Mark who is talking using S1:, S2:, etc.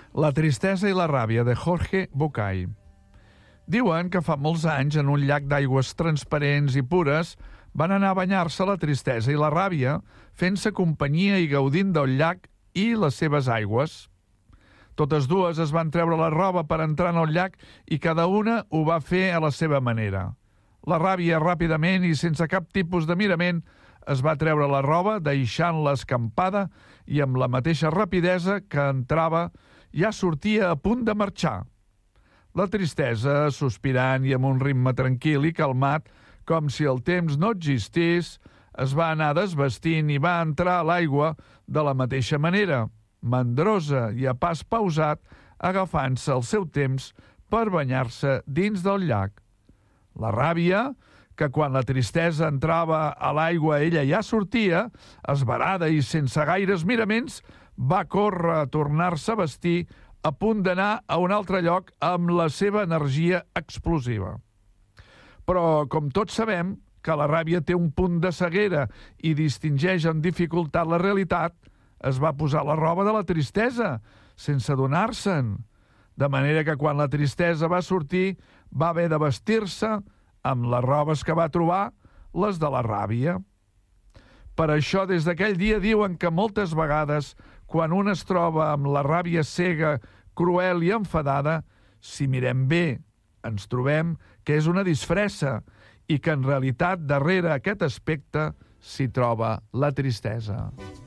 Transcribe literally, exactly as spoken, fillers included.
S1: La tristesa i la ràbia, de Jorge Bucay. Diuen que fa molts anys, en un llac d'aigües transparents i pures, van anar a banyar-se la tristesa i la ràbia, fent-se companyia i gaudint del llac i les seves aigües. Totes dues es van treure la roba per entrar en el llac i cada una ho va fer a la seva manera. La ràbia, ràpidament i sense cap tipus de mirament, es va treure la roba, deixant-la escampada, i amb la mateixa rapidesa que entrava ja sortia a punt de marxar. La tristesa, sospirant i amb un ritme tranquil i calmat, com si el temps no existís, es va anar desvestint i va entrar a l'aigua de la mateixa manera, mandrosa i a pas pausat, agafant-se el seu temps per banyar-se dins del llac. La ràbia, que quan la tristesa entrava a l'aigua ella ja sortia, esverada i sense gaires miraments, va córrer a tornar-se a vestir, a punt d'anar a un altre lloc amb la seva energia explosiva. Però, com tots sabem, que la ràbia té un punt de ceguera i distingeix amb dificultat la realitat, es va posar la roba de la tristesa, sense adonar-se'n. De manera que quan la tristesa va sortir, va haver de vestir-se amb les robes que va trobar, les de la ràbia. Per això, des d'aquell dia diuen que moltes vegades, quan un es troba amb la ràbia cega, cruel i enfadada, si mirem bé, ens trobem que és una disfressa i que en realitat darrere aquest aspecte s'hi troba la tristesa.